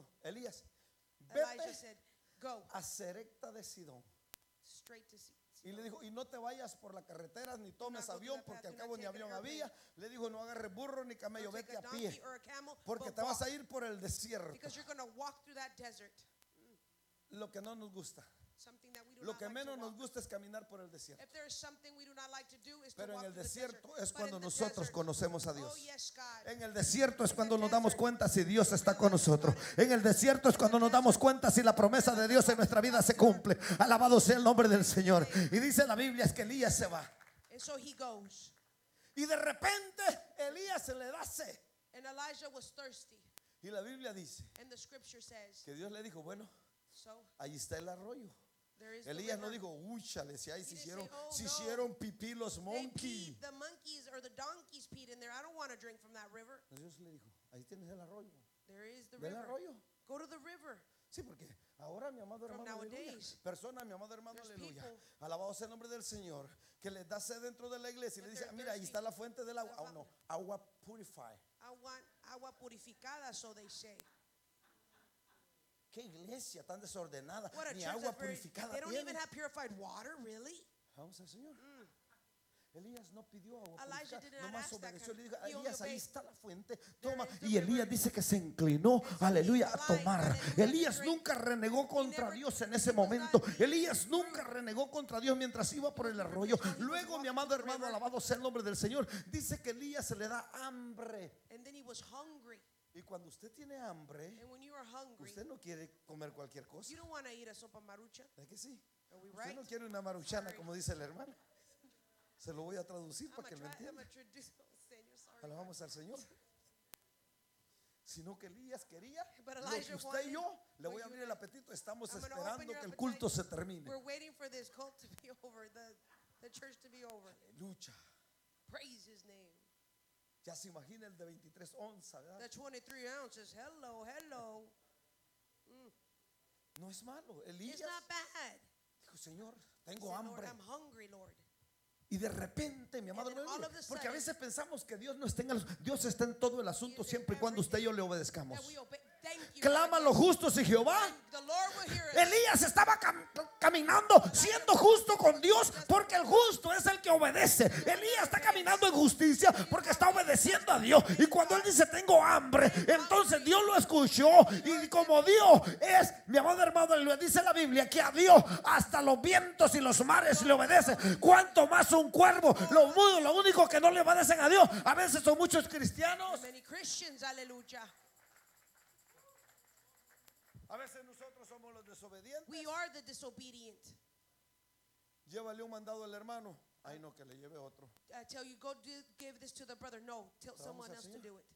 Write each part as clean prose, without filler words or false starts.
Elías, Elijah vete said, go a Serepta de Sidón. straight to Y le dijo, y no te vayas por la carretera ni tomes go through avión, that porque path, al do cabo not ni take an avión airplane. había. Le dijo, no agarres burro ni camello, Don't take vete a a donkey pie, or a camel, porque but te vas walk, a ir por el desierto. because you're going to walk through that desert. Lo que no nos gusta, Something that we do lo not que like to menos nos walk. gusta es caminar por el desierto. If there is something we do not like to do, is to Pero en walk el through the desert. desierto es But cuando in the nosotros desert, conocemos a oh Dios. yes, God. En el desierto es In cuando the nos damos desert, cuenta si Dios está we con realize nosotros. God is En el desierto es cuando nos damos cuenta si la promesa de Dios en nuestra vida se cumple. Alabado sea el nombre del Señor. Y dice la Biblia es que Elías se va. And so he goes. Y de repente Elías se le da sed. And Elijah was thirsty. Y la Biblia dice And the scripture says, que Dios le dijo, bueno, so ahí está el arroyo. there is the Elías no river. dijo, uy, chale, si ahí se He didn't hicieron, say, oh, se no. hicieron pipí los They monkeys. peed, the monkeys or the donkeys peed in there. I don't want to drink from that river. Dios le dijo, ahí tienes el arroyo. There is the Ve el river. arroyo. Go to the river. Sí, porque ahora mi amado From hermano, aleluya, nowadays, persona, mi amado hermano, there's aleluya, people- alabado sea el nombre del Señor, que les da sed dentro de la iglesia y le If dice, they're mira, ahí thirsty, está la fuente del agua. the Oh, no, agua purify. I want agua purificada, so they say. Qué iglesia tan desordenada, What a ni church agua that's very, purificada they don't tiene. even have purified water, really? Vamos al Señor. Elías no pidió agua Elijah purificada, did not nomás ask that obedeció. Le kind dijo, of- he Elías, ahí obeyed. está la fuente, There toma. is the Y Elías river. dice que se inclinó, aleluya, a inclined, tomar. aleluya, Elías to drink. nunca renegó contra never- Dios en he ese was momento. not- Elías nunca renegó contra Dios mientras iba por el arroyo. Luego, mi amado hermano, alabado sea el nombre del Señor, dice que Elías se le da hambre. And then he was hungry. Y cuando usted tiene hambre, And when you are hungry, usted no quiere comer cualquier cosa. you don't want to eat a sopa marucha. ¿Verdad que sí? Are we Usted right? no quiere una maruchana, como dice el hermano. Se lo voy a traducir I'm para que lo gonna entienda. traduce. Oh, Señor, sorry. Alabamos al Señor. Sino que Elías quería But lo Elijah que usted y yo wanted le voy what a you abrir el and I- apetito. Estamos I'm gonna esperando open your que el appetite. culto se termine. We're waiting for this cult to be over, the church to be over. Lucha. Praise his name. Ya se imagina el de 23 onzas, ¿verdad? The 23 ounces. Hello, hello. No es malo. It's Elías not bad. dijo, Señor, He tengo said, Lord, hambre. I'm hungry, Lord. Y de repente, mi amado And then hermano, all of a porque a sudden- veces pensamos que Dios no está en Dios está en todo el asunto He is in siempre y cuando usted y yo le obedezcamos. That we obey. Thank you. Clama God. los justos y Jehová. And the Lord will hear us. Elías estaba caminando siendo justo con Dios porque el justo es el que obedece. Elías está caminando en justicia porque está obedeciendo a Dios. Y cuando él dice tengo hambre, entonces Dios lo escuchó. Y como Dios es, mi amado hermano, le dice la Biblia que a Dios hasta los vientos y los mares le obedecen. Cuanto más un cuervo, los mudos, lo único que no le obedecen a Dios. A veces son muchos cristianos. Many Christians, hallelujah. A veces nosotros somos los desobedientes. We are the disobedient. Llévale un mandado al hermano. Ay, no, que le lleve otro. I tell you, give this to the brother. No, tell someone al else to Señor. do it.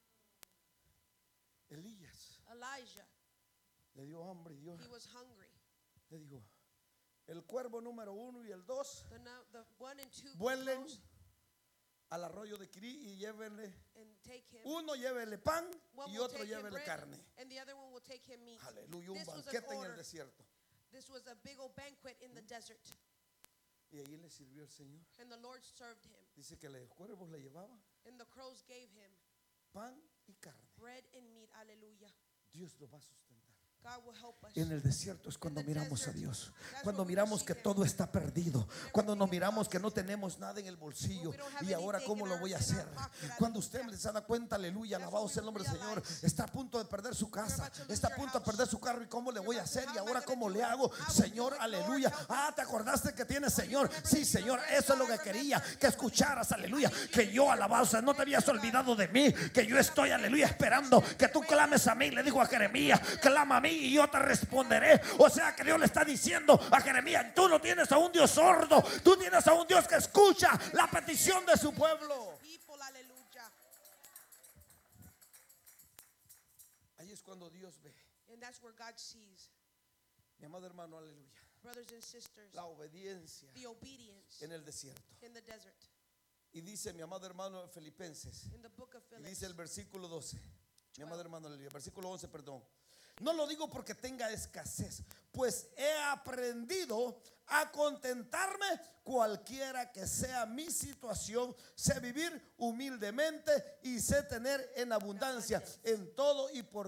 Elías Elijah, le dio hambre y Dios he was hungry. le dijo, el cuervo número 1 y el 2 The 1 and 2 vuelen goes al arroyo de Quirí y llévenle, and take him. uno llévele pan One y will otro take him llévele bread, carne. and the other one will take him meat. Aleluya, un This was an banquete en el order. desierto. This was a big old banquet in the desert, Y ahí le sirvió el Señor. and the Lord served him. Dice que los cuervos le llevaban And the crows gave him pan y carne. bread and meat. Hallelujah. Dios lo va a sustentar. God will help us. En el desierto es cuando In the miramos a desert, Dios. that's Cuando when we miramos see que him. todo está perdido. Cuando nos miramos que no tenemos nada en el bolsillo. When we don't have Y ahora anything cómo in lo our- voy a in our hacer. pocket, Cuando usted hallelujah. se da cuenta, aleluya, That's alabado when sea el we nombre del Señor. realize Está a punto de perder su casa. about to lose Está a your punto de house. perder su carro. ¿Y cómo le voy a about to- hacer? how ¿Y am I ahora gonna cómo do le it? hago? I will Señor, do it, Lord, aleluya. help me. Ah, ¿te acordaste que tienes, Señor? remember Sí, that Señor. you Eso es lo I que quería. remember. Que escucharas, aleluya. Que yo, alabado sea, no te habías olvidado de mí. Que yo estoy, aleluya, esperando que tú clames a mí. Le dijo a Jeremías, clama a mí y yo te responderé. O sea que Dios le está diciendo a Jeremías, tú no tienes a un Dios sordo, tú tienes a un Dios que escucha la petición de su pueblo. People, hallelujah. Ahí es cuando Dios ve, And that's where God sees. mi amado hermano, aleluya, Brothers and sisters, la obediencia the obedience en el desierto. in the desert. Y dice mi amado hermano en Filipenses, In the book of y Philippians, dice el versículo 12, mi amado hermano, aleluya, versículo 11, perdón. No lo digo porque tenga escasez, pues he aprendido a contentarme cualquiera que sea mi situación. Sé vivir humildemente y sé tener en abundancia en todo y por